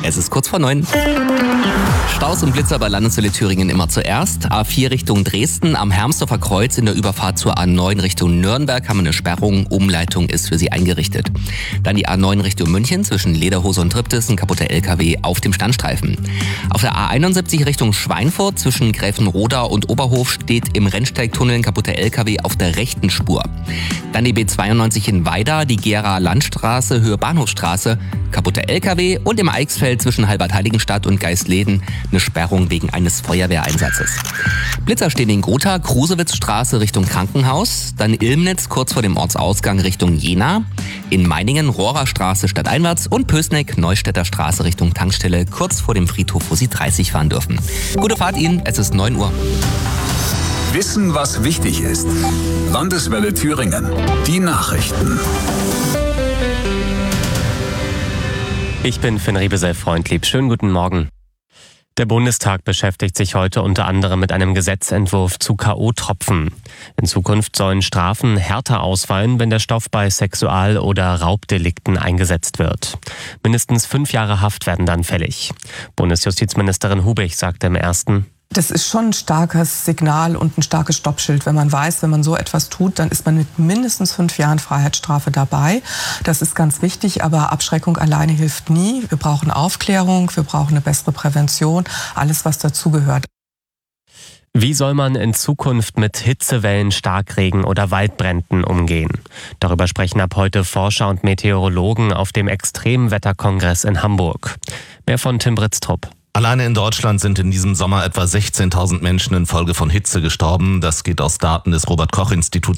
Es ist kurz vor 9. Staus und Blitzer bei Landeswelle Thüringen immer zuerst. A4 Richtung Dresden am Hermsdorfer Kreuz in der Überfahrt zur A9 Richtung Nürnberg haben wir eine Sperrung. Umleitung ist für Sie eingerichtet. Dann die A9 Richtung München zwischen Lederhose und Triptis, ein kaputter LKW auf dem Standstreifen. Auf der A71 Richtung Schweinfurt zwischen Gräfenroda und Oberhof steht im Rennsteigtunnel ein kaputter LKW auf der rechten Spur. Dann die B92 in Weida, die Gera Landstraße, Höhe Bahnhofstraße, kaputter LKW und im Eichsfeld zwischen Halbert-Heiligenstadt und Geistleden eine Sperrung wegen eines Feuerwehreinsatzes. Blitzer stehen in Gotha, Krusewitzstraße Richtung Krankenhaus, dann Ilmnitz kurz vor dem Ortsausgang Richtung Jena, in Meiningen Rohrerstraße stadteinwärts und Pößneck Neustädter Straße Richtung Tankstelle kurz vor dem Friedhof, wo Sie 30 fahren dürfen. Gute Fahrt Ihnen, es ist 9 Uhr. Wissen, was wichtig ist. Landeswelle Thüringen. Die Nachrichten. Ich bin Finn Riebesell-Freundlieb. Schönen guten Morgen. Der Bundestag beschäftigt sich heute unter anderem mit einem Gesetzentwurf zu K.O.-Tropfen. In Zukunft sollen Strafen härter ausfallen, wenn der Stoff bei Sexual- oder Raubdelikten eingesetzt wird. Mindestens 5 Jahre Haft werden dann fällig. Bundesjustizministerin Hubig sagte im ersten: Das ist schon ein starkes Signal und ein starkes Stoppschild, wenn man weiß, wenn man so etwas tut, dann ist man mit mindestens 5 Jahren Freiheitsstrafe dabei. Das ist ganz wichtig, aber Abschreckung alleine hilft nie. Wir brauchen Aufklärung, wir brauchen eine bessere Prävention, alles was dazugehört. Wie soll man in Zukunft mit Hitzewellen, Starkregen oder Waldbränden umgehen? Darüber sprechen ab heute Forscher und Meteorologen auf dem Extremwetterkongress in Hamburg. Mehr von Tim Britztrup. Alleine in Deutschland sind in diesem Sommer etwa 16.000 Menschen infolge von Hitze gestorben. Das geht aus Daten des Robert-Koch-Instituts